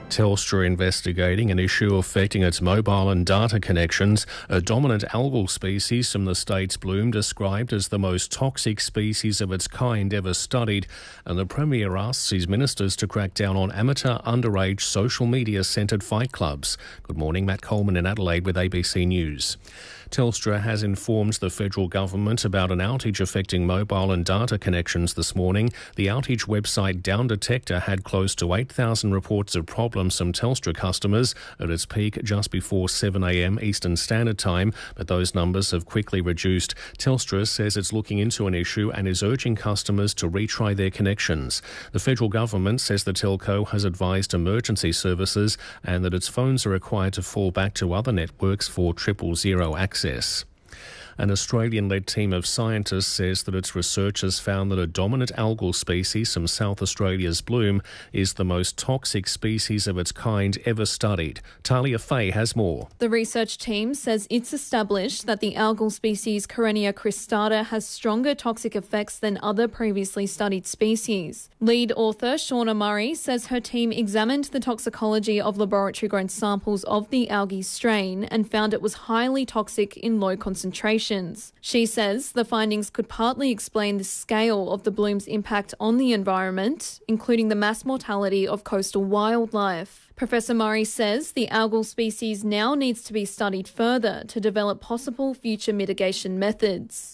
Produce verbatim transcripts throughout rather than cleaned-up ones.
Telstra investigating an issue affecting its mobile and data connections. A dominant algal species from the state's bloom described as the most toxic species of its kind ever studied, and the Premier asks his ministers to crack down on amateur underage social media-centred fight clubs. Good morning, Matt Coleman in Adelaide with A B C News. Telstra has informed the federal government about an outage affecting mobile and data connections this morning. The outage website Down Detector had close to eight thousand reports of problems from Telstra customers at its peak just before seven a m Eastern Standard Time, but those numbers have quickly reduced. Telstra says it's looking into an issue and is urging customers to retry their connections. The federal government says the telco has advised emergency services and that its phones are required to fall back to other networks for triple zero access. An Australian-led team of scientists says that its researchers found that a dominant algal species from South Australia's bloom is the most toxic species of its kind ever studied. Talia Fay has more. The research team says it's established that the algal species Karenia cristata has stronger toxic effects than other previously studied species. Lead author Shauna Murray says her team examined the toxicology of laboratory-grown samples of the algae strain and found it was highly toxic in low concentrations. She says the findings could partly explain the scale of the bloom's impact on the environment, including the mass mortality of coastal wildlife. Professor Murray says the algal species now needs to be studied further to develop possible future mitigation methods.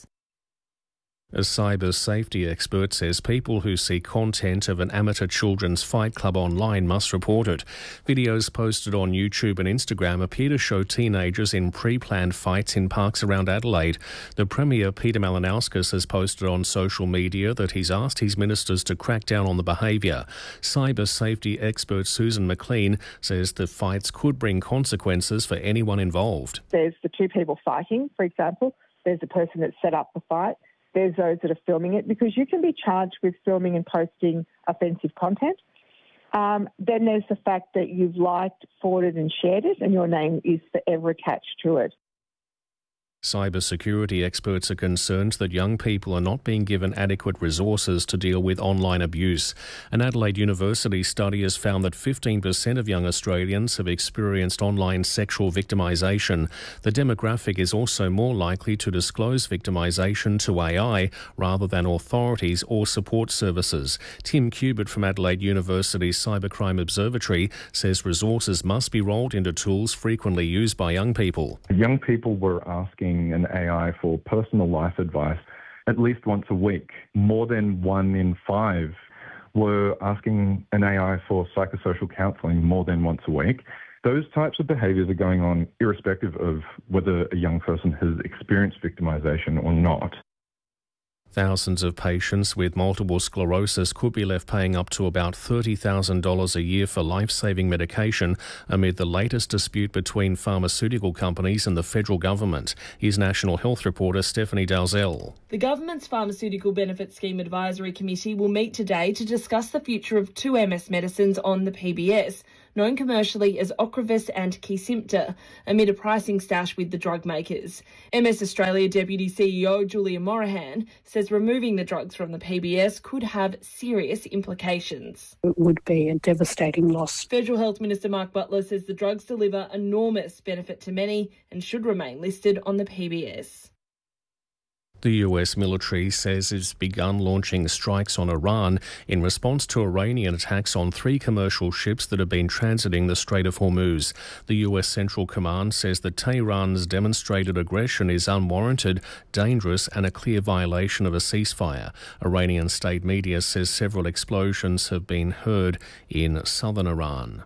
A cyber safety expert says people who see content of an amateur children's fight club online must report it. Videos posted on YouTube and Instagram appear to show teenagers in pre-planned fights in parks around Adelaide. The Premier, Peter Malinauskas, has posted on social media that he's asked his ministers to crack down on the behaviour. Cyber safety expert Susan McLean says the fights could bring consequences for anyone involved. There's the two people fighting, for example. There's the person that set up the fight. There's those that are filming it, because you can be charged with filming and posting offensive content. Um, then there's the fact that you've liked, forwarded and shared it, and your name is forever attached to it. Cybersecurity experts are concerned that young people are not being given adequate resources to deal with online abuse. An Adelaide University study has found that fifteen percent of young Australians have experienced online sexual victimisation. The demographic is also more likely to disclose victimisation to A I rather than authorities or support services. Tim Cubitt from Adelaide University's Cybercrime Observatory says resources must be rolled into tools frequently used by young people. Young people were asking an A I for personal life advice at least once a week. More than one in five were asking an A I for psychosocial counselling more than once a week. Those types of behaviours are going on irrespective of whether a young person has experienced victimisation or not. Thousands of patients with multiple sclerosis could be left paying up to about thirty thousand dollars a year for life-saving medication amid the latest dispute between pharmaceutical companies and the federal government. Here's National Health reporter Stephanie Dalzell. The government's Pharmaceutical Benefits Scheme Advisory Committee will meet today to discuss the future of two M S medicines on the P B S, known commercially as Ocrevus and Kesimpta, amid a pricing stash with the drug makers. M S Australia Deputy C E O Julia Morahan says removing the drugs from the P B S could have serious implications. It would be a devastating loss. Federal Health Minister Mark Butler says the drugs deliver enormous benefit to many and should remain listed on the P B S. The U S military says it's begun launching strikes on Iran in response to Iranian attacks on three commercial ships that have been transiting the Strait of Hormuz. The U S Central Command says that Tehran's demonstrated aggression is unwarranted, dangerous and a clear violation of a ceasefire. Iranian state media says several explosions have been heard in southern Iran.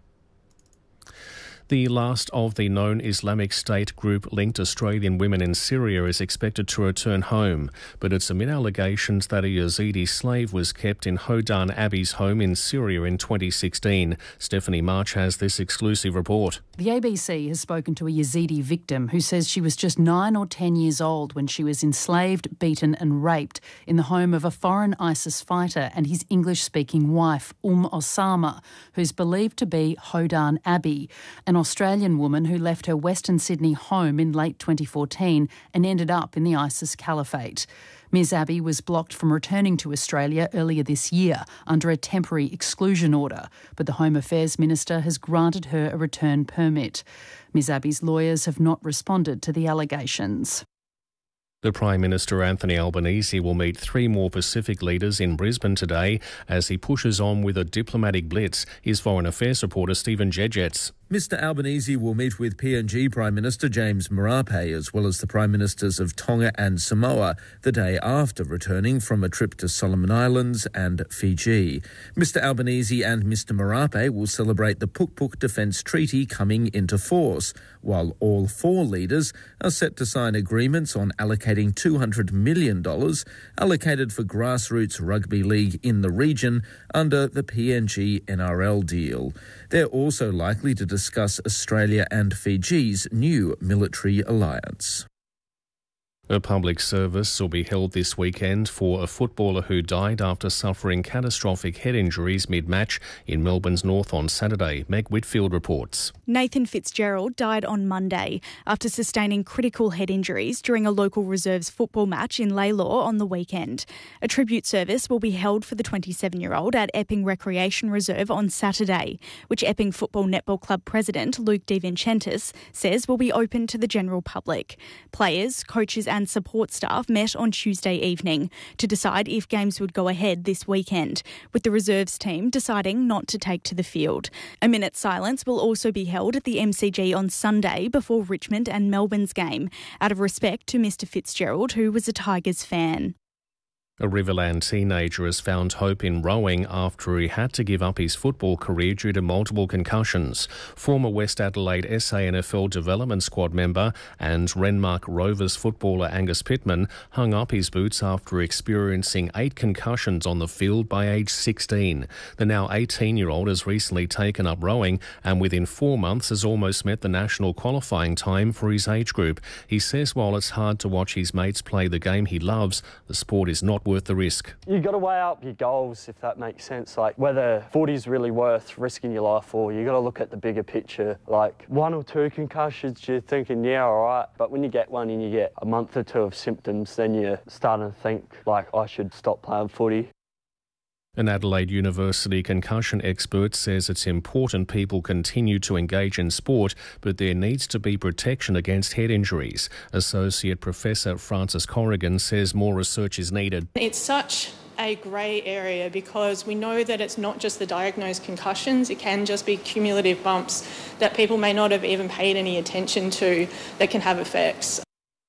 The last of the known Islamic State group-linked Australian women in Syria is expected to return home, but it's amid allegations that a Yazidi slave was kept in Hodan Abi's home in Syria in twenty sixteen. Stephanie March has this exclusive report. The A B C has spoken to a Yazidi victim who says she was just nine or ten years old when she was enslaved, beaten and raped in the home of a foreign ISIS fighter and his English-speaking wife, Umm Osama, who's believed to be Hodan Abi, an Australian woman who left her Western Sydney home in late twenty fourteen and ended up in the ISIS caliphate. Ms Abbey was blocked from returning to Australia earlier this year under a temporary exclusion order, but the Home Affairs Minister has granted her a return permit. Ms Abbey's lawyers have not responded to the allegations. The Prime Minister Anthony Albanese will meet three more Pacific leaders in Brisbane today as he pushes on with a diplomatic blitz. Here's Foreign Affairs reporter Stephen Jedgetts. Mister Albanese will meet with P N G Prime Minister James Marape as well as the Prime Ministers of Tonga and Samoa the day after returning from a trip to Solomon Islands and Fiji. Mister Albanese and Mister Marape will celebrate the Puk Puk Defence Treaty coming into force, while all four leaders are set to sign agreements on allocating two hundred million dollars allocated for grassroots rugby league in the region under the P N G N R L deal. They're also likely to discuss Australia and Fiji's new military alliance. A public service will be held this weekend for a footballer who died after suffering catastrophic head injuries mid-match in Melbourne's north on Saturday. Meg Whitfield reports. Nathan Fitzgerald died on Monday after sustaining critical head injuries during a local reserves football match in Laylaw on the weekend. A tribute service will be held for the twenty-seven-year-old at Epping Recreation Reserve on Saturday, which Epping Football Netball Club president Luke DeVincentis says will be open to the general public. Players, coaches and and support staff met on Tuesday evening to decide if games would go ahead this weekend, with the reserves team deciding not to take to the field. A minute's silence will also be held at the M C G on Sunday before Richmond and Melbourne's game, out of respect to Mister Fitzgerald, who was a Tigers fan. A Riverland teenager has found hope in rowing after he had to give up his football career due to multiple concussions. Former West Adelaide S A N F L development squad member and Renmark Rovers footballer Angus Pittman hung up his boots after experiencing eight concussions on the field by age sixteen. The now eighteen-year-old has recently taken up rowing and within four months has almost met the national qualifying time for his age group. He says while it's hard to watch his mates play the game he loves, the sport is not worth the risk. You've got to weigh up your goals, if that makes sense. Like whether footy's really worth risking your life for, you've got to look at the bigger picture. Like one or two concussions, you're thinking, yeah, all right. But when you get one and you get a month or two of symptoms, then you're starting to think, like, I should stop playing footy. An Adelaide University concussion expert says it's important people continue to engage in sport, but there needs to be protection against head injuries. Associate Professor Frances Corrigan says more research is needed. It's such a grey area because we know that it's not just the diagnosed concussions, it can just be cumulative bumps that people may not have even paid any attention to that can have effects.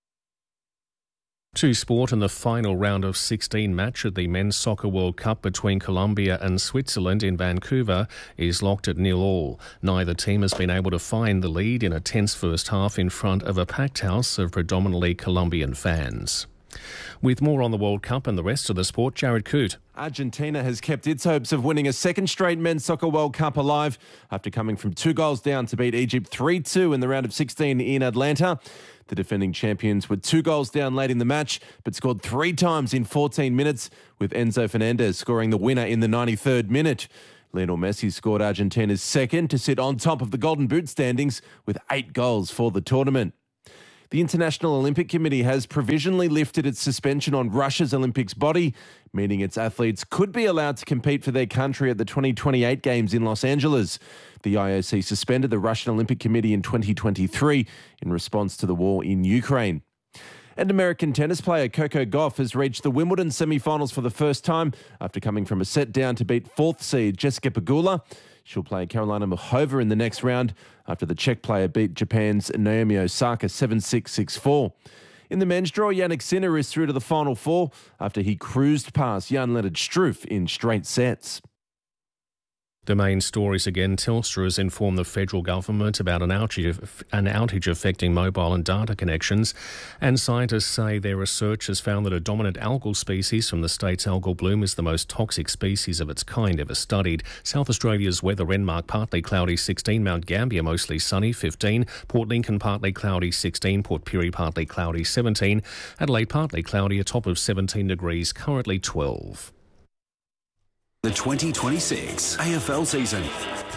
To sport, in the final round of sixteen match at the Men's Soccer World Cup between Colombia and Switzerland in Vancouver is locked at nil all. Neither team has been able to find the lead in a tense first half in front of a packed house of predominantly Colombian fans. With more on the World Cup and the rest of the sport, Jared Coote. Argentina has kept its hopes of winning a second straight Men's Soccer World Cup alive after coming from two goals down to beat Egypt three two in the round of sixteen in Atlanta. The defending champions were two goals down late in the match, but scored three times in fourteen minutes, with Enzo Fernandez scoring the winner in the ninety-third minute. Lionel Messi scored Argentina's second to sit on top of the Golden Boot standings with eight goals for the tournament. The International Olympic Committee has provisionally lifted its suspension on Russia's Olympics body, meaning its athletes could be allowed to compete for their country at the twenty twenty-eight Games in Los Angeles. The I O C suspended the Russian Olympic Committee in twenty twenty-three in response to the war in Ukraine. And American tennis player Coco Gauff has reached the Wimbledon semi-finals for the first time after coming from a set down to beat fourth seed Jessica Pegula. She'll play Karolina Muchova in the next round after the Czech player beat Japan's Naomi Osaka seven six, six four. In the men's draw, Jannik Sinner is through to the final four after he cruised past Jan-Lennard Struff in straight sets. The main stories again. Telstra has informed the federal government about an outage, an outage affecting mobile and data connections, and scientists say their research has found that a dominant algal species from the state's algal bloom is the most toxic species of its kind ever studied. South Australia's weather: Renmark partly cloudy sixteen, Mount Gambier mostly sunny fifteen, Port Lincoln partly cloudy sixteen, Port Pirie partly cloudy seventeen, Adelaide partly cloudy, a top of seventeen degrees, currently twelve. The twenty twenty-six A F L season.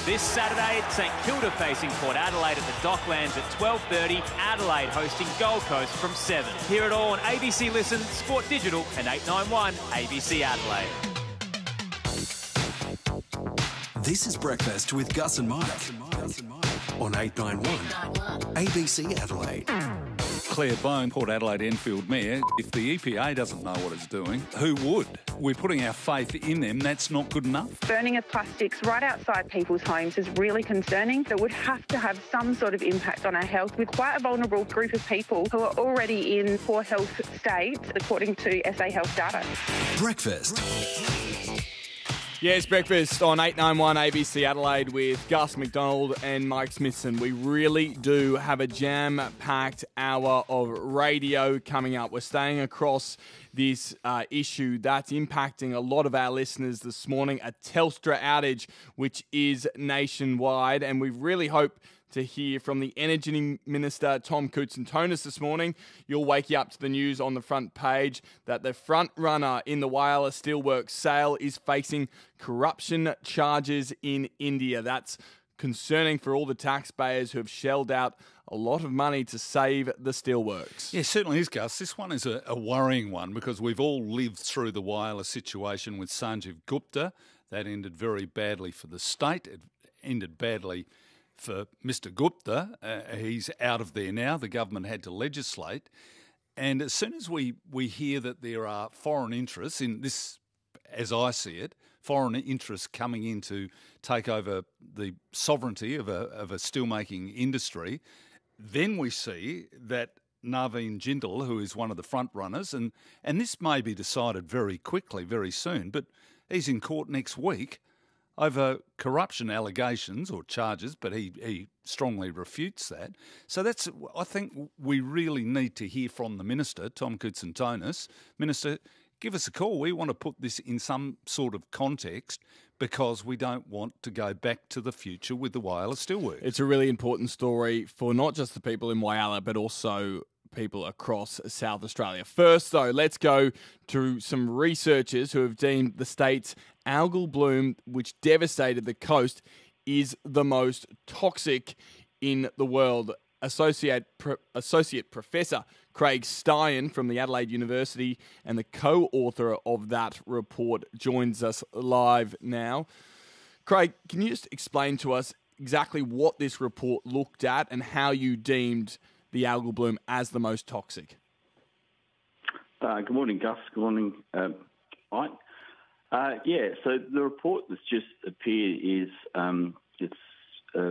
This Saturday, St Kilda facing Port Adelaide at the Docklands at twelve thirty. Adelaide hosting Gold Coast from seven. Hear it all on A B C Listen, Sport Digital and eight ninety-one A B C Adelaide. This is Breakfast with Gus and Mike on eight ninety-one A B C Adelaide. Claire Bone, Port Adelaide Enfield Mayor. If the E P A doesn't know what it's doing, who would? We're putting our faith in them. That's not good enough. Burning of plastics right outside people's homes is really concerning. That would have to have some sort of impact on our health with quite a vulnerable group of people who are already in poor health states, according to S A Health data. Breakfast. Yes, breakfast on eight ninety-one A B C Adelaide with Gus McDonald and Mike Smithson. We really do have a jam-packed hour of radio coming up. We're staying across this uh, issue that's impacting a lot of our listeners this morning, a Telstra outage, which is nationwide, and we really hope to hear from the Energy Minister, Tom Koutsantonis, this morning. You'll wake you up to the news on the front page that the front runner in the Whyalla Steelworks sale is facing corruption charges in India. That's concerning for all the taxpayers who have shelled out a lot of money to save the steelworks. Yeah, certainly is, Gus. This one is a, a worrying one because we've all lived through the Whyalla situation with Sanjeev Gupta. That ended very badly for the state. It ended badly for Mister Gupta. Uh, he's out of there now. The government had to legislate. And as soon as we, we hear that there are foreign interests in this, as I see it, foreign interests coming in to take over the sovereignty of a, of a steelmaking industry, then we see that Naveen Jindal, who is one of the front runners, and, and this may be decided very quickly, very soon, but he's in court next week over corruption allegations or charges, but he, he strongly refutes that. So that's, I think we really need to hear from the Minister, Tom Koutsantonis. Minister, give us a call. We want to put this in some sort of context because we don't want to go back to the future with the Whyalla Steelworks. It's a really important story for not just the people in Whyalla, but also people across South Australia. First, though, let's go to some researchers who have deemed the state's algal bloom, which devastated the coast, is the most toxic in the world. Associate Pro- Associate Professor Craig Steyan from the Adelaide University and the co-author of that report joins us live now. Craig, can you just explain to us exactly what this report looked at and how you deemed the algal bloom as the most toxic? Uh, good morning, Gus. Good morning, um, Mike. Uh, yeah, so the report that's just appeared is um, it's uh,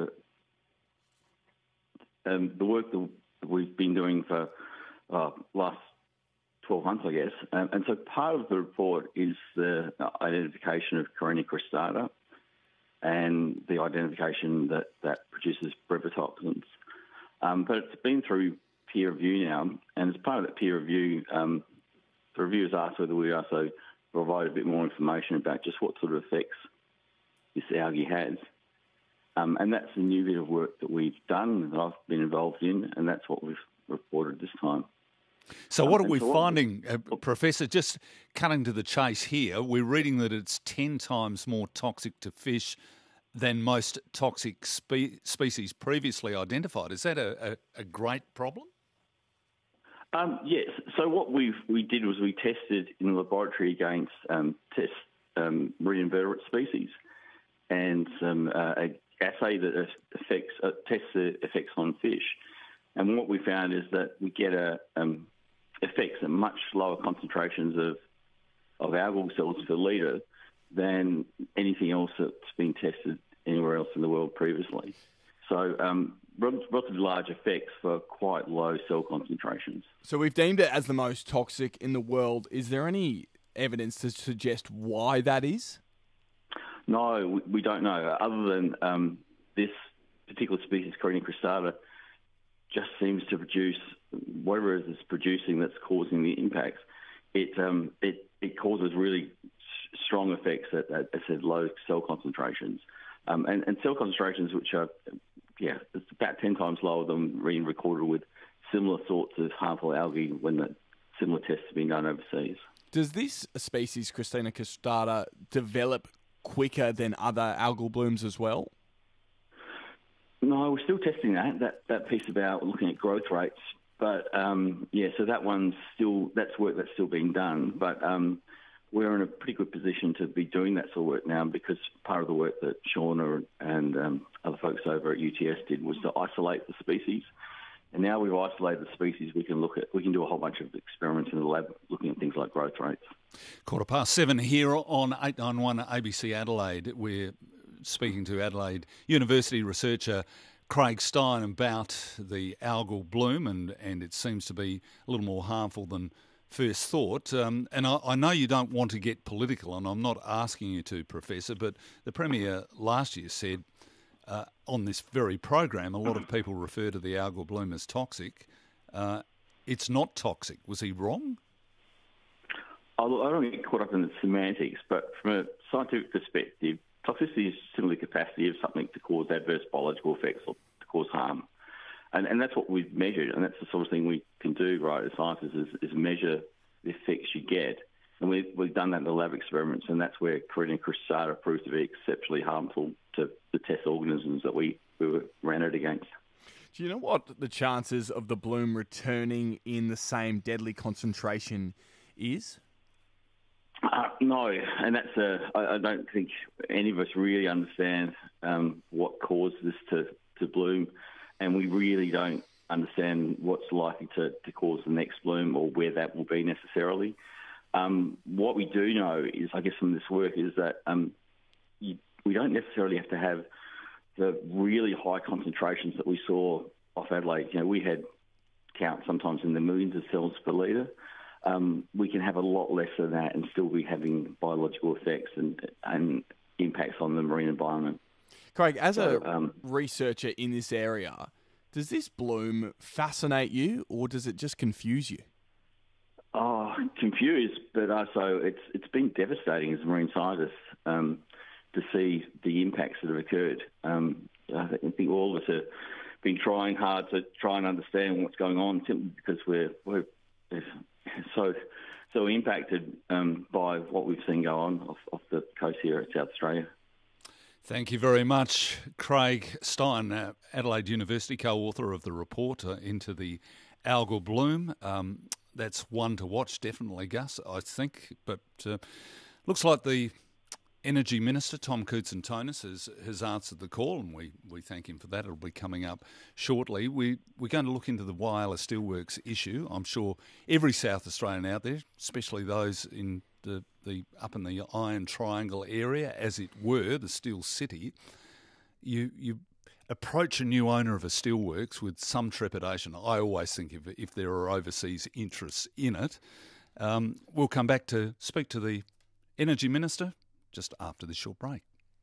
um, the work that we've been doing for uh, last twelve months, I guess. Um, and so part of the report is the identification of Karenia cristata and the identification that that produces brevetoxins. Um, but it's been through peer review now, and as part of that peer review, um, the reviewers asked whether we also provide a bit more information about just what sort of effects this algae has. Um, and that's a new bit of work that we've done, that I've been involved in, and that's what we've reported this time. So what are we so finding, uh, Professor, just cutting to the chase here, we're reading that it's ten times more toxic to fish than most toxic spe- species previously identified. Is that a, a, a great problem? Um, yes. So what we we did was we tested in the laboratory against um, test um, marine invertebrate species, and some uh, a assay that affects uh, tests the effects on fish. And what we found is that we get a um, effects at much lower concentrations of of algal cells per litre than anything else that's been tested anywhere else in the world previously. So um, relatively large effects for quite low cell concentrations. So we've deemed it as the most toxic in the world. Is there any evidence to suggest why that is? No, we don't know. Other than um, this particular species, Karenia cristata, just seems to produce whatever it is it's producing that's causing the impacts. It um, it it causes really strong effects at, at I said, low cell concentrations. Um, and, and cell concentrations which are, yeah, it's about ten times lower than being recorded with similar sorts of harmful algae when the similar tests have been done overseas. Does this species, Karenia cristata, develop quicker than other algal blooms as well? No, we're still testing that, that, that piece about looking at growth rates. But, um, yeah, so that one's still, that's work that's still being done. But um, we're in a pretty good position to be doing that sort of work now, because part of the work that Shauna and um, other folks over at U T S did was to isolate the species. And now we've isolated the species, we can look at, we can do a whole bunch of experiments in the lab looking at things like growth rates. Quarter past seven here on eight ninety-one A B C Adelaide. We're speaking to Adelaide University researcher Craig Stein about the algal bloom, and, and it seems to be a little more harmful than first thought. Um, and I, I know you don't want to get political, and I'm not asking you to, Professor, but the Premier last year said uh, on this very program, a lot of people refer to the algal bloom as toxic. Uh, it's not toxic. Was he wrong? I don't get caught up in the semantics, but from a scientific perspective, toxicity is simply the capacity of something to cause adverse biological effects or to cause harm. And, and that's what we've measured, and that's the sort of thing we can do, right, as scientists, is, is measure the effects you get. And we've, we've done that in the lab experiments, and that's where Carina cristata proved to be exceptionally harmful to the test organisms that we, we were ran it against. Do you know what the chances of the bloom returning in the same deadly concentration is? Uh, no, and that's a, I, I don't think any of us really understand um, what caused this to, to bloom, and we really don't understand what's likely to, to cause the next bloom or where that will be necessarily. Um, what we do know is, I guess from this work, is that um, you, we don't necessarily have to have the really high concentrations that we saw off Adelaide. You know, we had counts sometimes in the millions of cells per litre. Um, we can have a lot less than that and still be having biological effects and, and impacts on the marine environment. Craig, as so, a um, researcher in this area, does this bloom fascinate you, or does it just confuse you? Oh, confused, but also it's it's been devastating as a marine scientist um, to see the impacts that have occurred. Um, I think all of us have been trying hard to try and understand what's going on, simply because we're we're so so impacted um, by what we've seen go on off, off the coast here at South Australia. Thank you very much, Craig Stein, uh, Adelaide University, co-author of the report uh, into the algal bloom. Um, that's one to watch, definitely, Gus, I think. But uh, looks like the Energy Minister, Tom Koutsantonis, has, has answered the call, and we, we thank him for that. It'll be coming up shortly. We, we're going to look into the Whyalla Steelworks issue. I'm sure every South Australian out there, especially those in the, the up in the Iron Triangle area, as it were, the Steel City, you you approach a new owner of a steelworks with some trepidation. I always think if, if there are overseas interests in it. Um, we'll come back to speak to the Energy Minister just after this short break.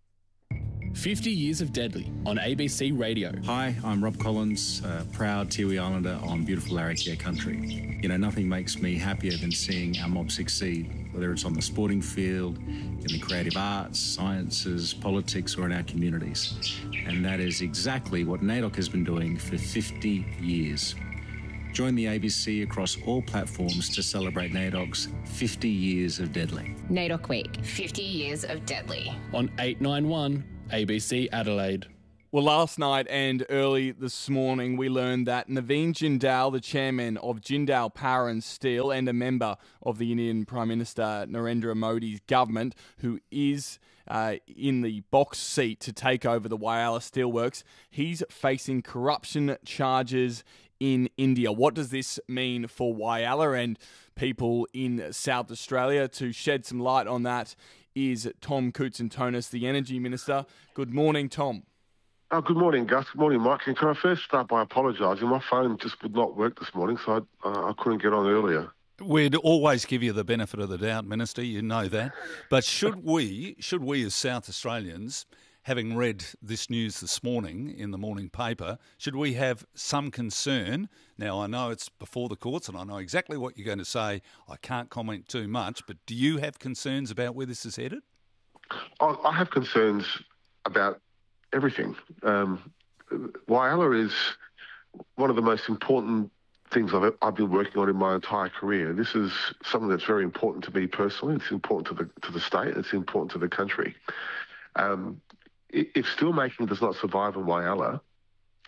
fifty years of Deadly on A B C Radio. Hi, I'm Rob Collins, uh, proud Tiwi Islander on beautiful Larrakia country. You know, nothing makes me happier than seeing our mob succeed, whether it's on the sporting field, in the creative arts, sciences, politics, or in our communities. And that is exactly what NAIDOC has been doing for fifty years. Join the A B C across all platforms to celebrate NAIDOC's fifty years of Deadly. NAIDOC Week, fifty years of Deadly. On eight ninety-one A B C Adelaide. Well, last night and early this morning, we learned that Naveen Jindal, the chairman of Jindal Power and Steel and a member of the Indian Prime Minister Narendra Modi's government, who is uh, in the box seat to take over the Whyalla Steelworks, he's facing corruption charges in India. What does this mean for Whyalla and people in South Australia? To shed some light on that is Tom Koutsantonis, the Energy Minister. Good morning, Tom. Oh, good morning, Gus. Good morning, Mike. And can I first start by apologising? My phone just would not work this morning, so I, uh, I couldn't get on earlier. We'd always give you the benefit of the doubt, Minister, you know that. But should we, should we as South Australians, having read this news this morning in the morning paper, should we have some concern? Now, I know it's before the courts and I know exactly what you're going to say. I can't comment too much, but do you have concerns about where this is headed? I, I have concerns about everything. Um, Whyalla is one of the most important things I've, I've been working on in my entire career. This is something that's very important to me personally. It's important to the to the state. It's important to the country. Um, if steelmaking does not survive in Whyalla,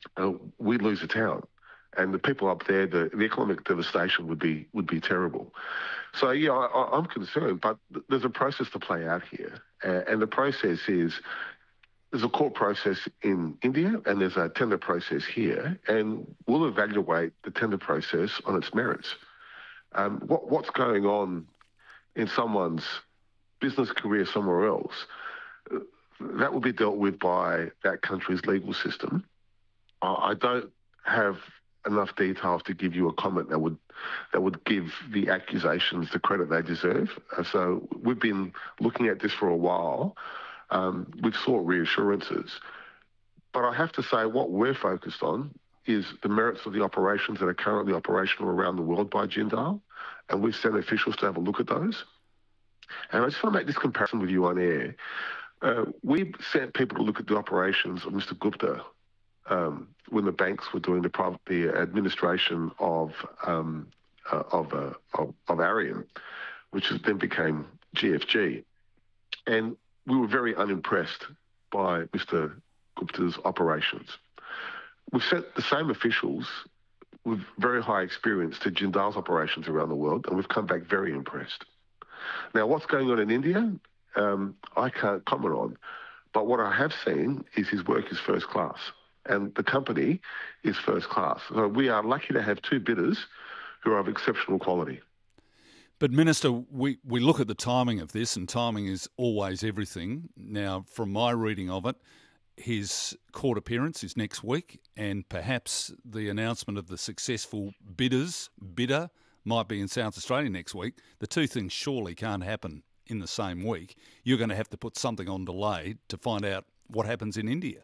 uh, we'd lose the town. And the people up there, the, the economic devastation would be would be terrible. So, yeah, I, I'm concerned, but there's a process to play out here. Uh, and the process is, there's a court process in India and there's a tender process here, and we'll evaluate the tender process on its merits. Um, what, what's going on in someone's business career somewhere else, uh, that will be dealt with by that country's legal system. Uh, I don't have enough details to give you a comment that would that would give the accusations the credit they deserve. Uh, so we've been looking at this for a while. Um, we've sought reassurances. But I have to say what we're focused on is the merits of the operations that are currently operational around the world by Jindal, and we've sent officials to have a look at those. And I just want to make this comparison with you on air. Uh, we sent people to look at the operations of Mister Gupta Um, when the banks were doing the, private, the administration of um, uh, of, uh, of of Arian, which then became G F G, and we were very unimpressed by Mister Gupta's operations. We've sent the same officials with very high experience to Jindal's operations around the world, and we've come back very impressed. Now, what's going on in India, um, I can't comment on, but what I have seen is his work is first class. And the company is first class. So we are lucky to have two bidders who are of exceptional quality. But, Minister, we, we look at the timing of this, and timing is always everything. Now, from my reading of it, his court appearance is next week, and perhaps the announcement of the successful bidders, bidder, might be in South Australia next week. The two things surely can't happen in the same week. You're going to have to put something on delay to find out what happens in India.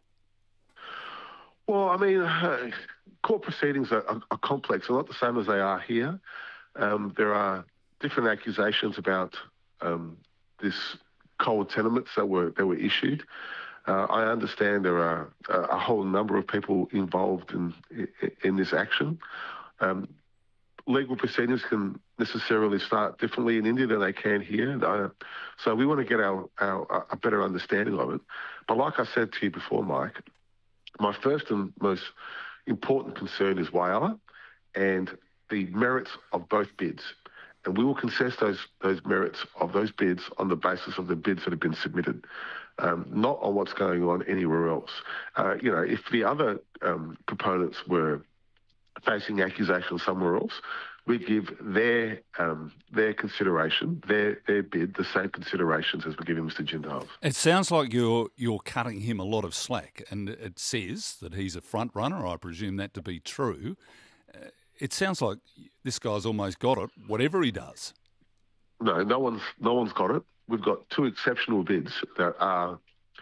Well, I mean, uh, court proceedings are, are, are complex. They're not the same as they are here. Um, there are different accusations about um, this cold tenements that were that were issued. Uh, I understand there are a, a whole number of people involved in in, in this action. Um, legal proceedings can necessarily start differently in India than they can here. Uh, so we want to get our, our a better understanding of it. But like I said to you before, Mike, my first and most important concern is Whyalla and the merits of both bids. And we will contest those those merits of those bids on the basis of the bids that have been submitted, um, not on what's going on anywhere else. Uh, you know, if the other um, proponents were facing accusations somewhere else, we give their um, their consideration, their their bid, the same considerations as we're giving Mister Jindal. It sounds like you're you're cutting him a lot of slack, and it says that he's a front runner. I presume that to be true. Uh, it sounds like this guy's almost got it, whatever he does. No, no one's no one's got it. We've got two exceptional bids that are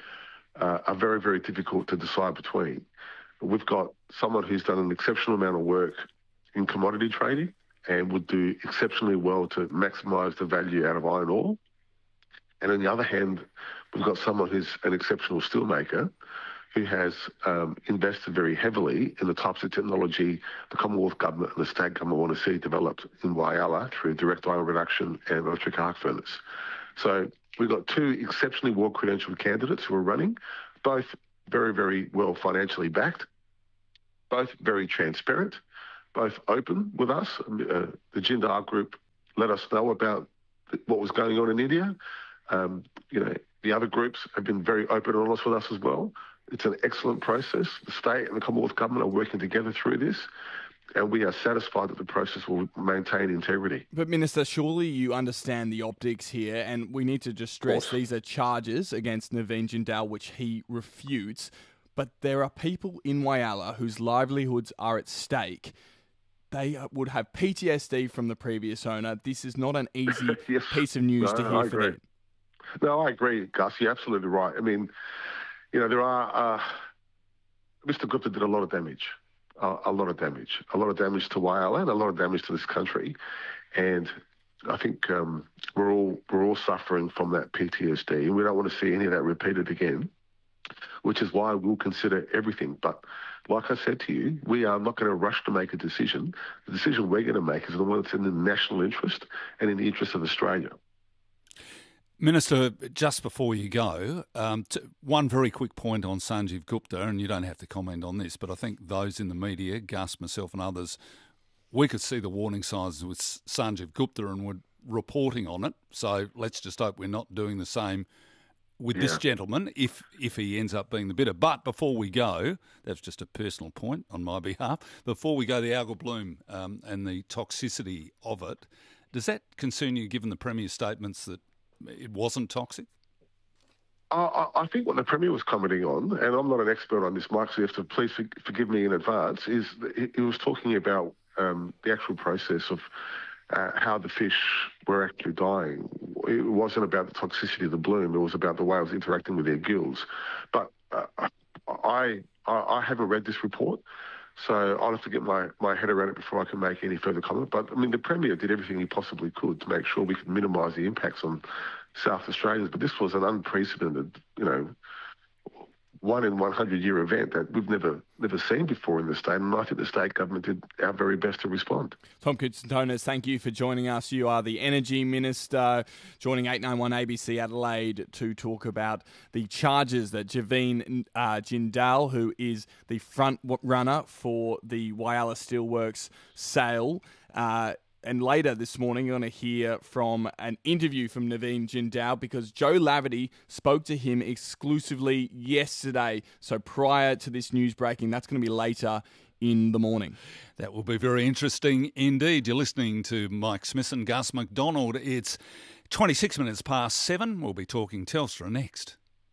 uh, are very very difficult to decide between. We've got someone who's done an exceptional amount of work in commodity trading and would do exceptionally well to maximise the value out of iron ore. And on the other hand, we've got someone who's an exceptional steelmaker who has um, invested very heavily in the types of technology the Commonwealth Government and the State Government want to see developed in Whyalla through direct iron reduction and electric arc furnace. So we've got two exceptionally well-credentialed candidates who are running, both very, very well financially backed, both very transparent, both open with us. Uh, the Jindal Group let us know about th- what was going on in India. Um, you know, the other groups have been very open and honest with us as well. It's an excellent process. The state and the Commonwealth Government are working together through this, and we are satisfied that the process will maintain integrity. But, Minister, surely you understand the optics here, and we need to just stress these are charges against Naveen Jindal, which he refutes. But there are people in Whyalla whose livelihoods are at stake. They would have P T S D from the previous owner. This is not an easy yes. piece of news no, to hear I for agree. them. No, I agree, Gus. You're absolutely right. I mean, you know, there are... Uh, Mister Gupta did a lot of damage. Uh, a lot of damage. A lot of damage to Whyalla and a lot of damage to this country. And I think um, we're all we're all suffering from that P T S D, and we don't want to see any of that repeated again, which is why we'll consider everything. But like I said to you, we are not going to rush to make a decision. The decision we're going to make is the one that's in the national interest and in the interest of Australia. Minister, just before you go, um, t- one very quick point on Sanjeev Gupta, and you don't have to comment on this, but I think those in the media, Gus, myself and others, we could see the warning signs with Sanjeev Gupta and were reporting on it. So let's just hope we're not doing the same with yeah. this gentleman if if he ends up being the bidder. But before we go, that's just a personal point on my behalf, before we go, the algal bloom um, and the toxicity of it, does that concern you given the Premier's statements that it wasn't toxic? I, I think what the Premier was commenting on, and I'm not an expert on this, Mike, so you have to please for, forgive me in advance, is he, he was talking about um, the actual process of uh, how the fish were actually dying. It wasn't about the toxicity of the bloom, it was about the whales interacting with their gills. But uh, I, I I haven't read this report, so I'll have to get my, my head around it before I can make any further comment. But, I mean, the Premier did everything he possibly could to make sure we could minimise the impacts on South Australians. But this was an unprecedented, you know, one in one hundred year event that we've never never seen before in the state. And I think the state government did our very best to respond. Tom Koutsantonis, thank you for joining us. You are the Energy Minister, joining eight nine one A B C Adelaide to talk about the charges that Javine uh, Jindal, who is the front runner for the Whyalla Steelworks sale, uh, and later this morning, you're going to hear from an interview from Naveen Jindal because Joe Laverty spoke to him exclusively yesterday. So prior to this news breaking, that's going to be later in the morning. That will be very interesting indeed. You're listening to Mike Smith and Gus McDonald. It's twenty-six minutes past seven. We'll be talking Telstra next.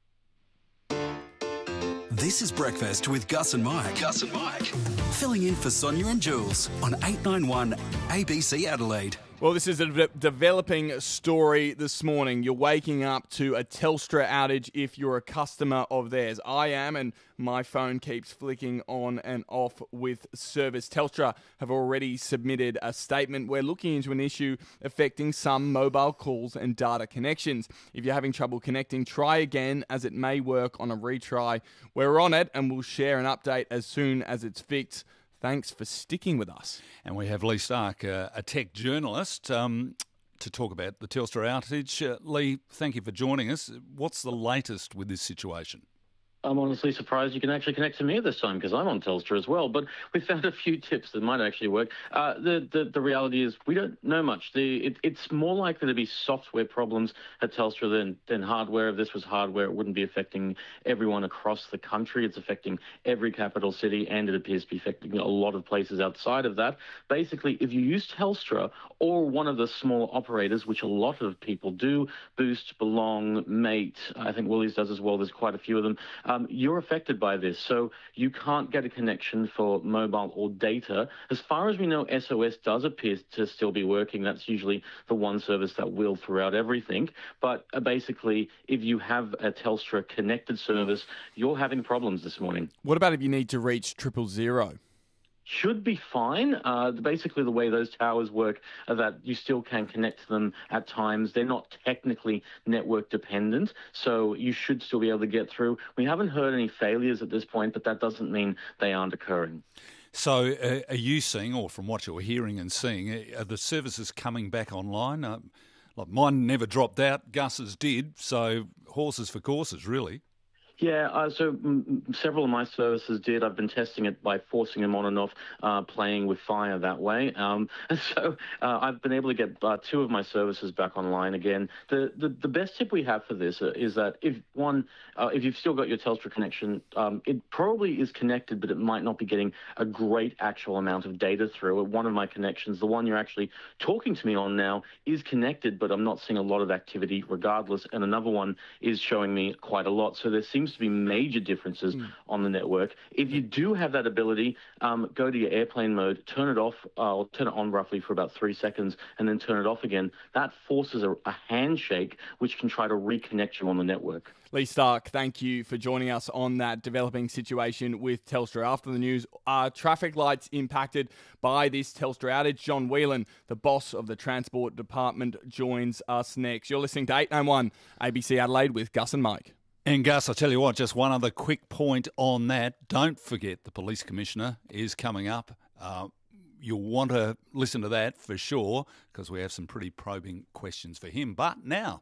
This is Breakfast with Gus and Mike. Gus and Mike. Filling in for Sonia and Jules on eight nine one A B C Adelaide. Well, this is a de- developing story this morning. You're waking up to a Telstra outage if you're a customer of theirs. I am, and my phone keeps flicking on and off with service. Telstra have already submitted a statement. We're looking into an issue affecting some mobile calls and data connections. If you're having trouble connecting, try again, as it may work on a retry. We're on it, and we'll share an update as soon as it's fixed. Thanks for sticking with us. And we have Lee Stark, uh, a tech journalist, um, to talk about the Telstra outage. Uh, Lee, thank you for joining us. What's the latest with this situation? I'm honestly surprised you can actually connect to me this time because I'm on Telstra as well. But we found a few tips that might actually work. Uh, the, the the reality is we don't know much. The it, it's more likely to be software problems at Telstra than than hardware. If this was hardware, it wouldn't be affecting everyone across the country. It's affecting every capital city, and it appears to be affecting a lot of places outside of that. Basically, if you use Telstra or one of the small operators, which a lot of people do, Boost, Belong, Mate, I think Woolies does as well. There's quite a few of them. Um, you're affected by this, so you can't get a connection for mobile or data. As far as we know, S O S does appear to still be working. That's usually the one service that will throughout everything. But uh, basically, if you have a Telstra connected service, you're having problems this morning. What about if you need to reach triple zero? Should be fine. Uh, basically, the way those towers work are that you still can connect to them at times. They're not technically network dependent, so you should still be able to get through. We haven't heard any failures at this point, but that doesn't mean they aren't occurring. So uh, are you seeing, or from what you're hearing and seeing, are the services coming back online? Uh, like mine never dropped out, Gus's did, so horses for courses, really. Yeah, uh, so mm, several of my services did. I've been testing it by forcing them on and off, uh, playing with fire that way. Um, and so uh, I've been able to get uh, two of my services back online again. The the, the best tip we have for this uh, is that if one, uh, if you've still got your Telstra connection, um, it probably is connected, but it might not be getting a great actual amount of data through it. One of my connections, the one you're actually talking to me on now, is connected, but I'm not seeing a lot of activity regardless. And another one is showing me quite a lot. So there seems to be major differences mm. on the network. If you do have that ability, um, go to your airplane mode, turn it off, uh, or turn it on roughly for about three seconds, and then turn it off again. That forces a, a handshake, which can try to reconnect you on the network. Lee Stark, thank you for joining us on that developing situation with Telstra. After the news, are traffic lights impacted by this Telstra outage? John Whelan, the boss of the Transport Department, joins us next. You're listening to eight nine one A B C Adelaide with Gus and Mike. And Gus, I'll tell you what, just one other quick point on that. Don't forget the Police Commissioner is coming up. Uh, you'll want to listen to that for sure because we have some pretty probing questions for him. But now,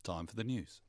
time for the news.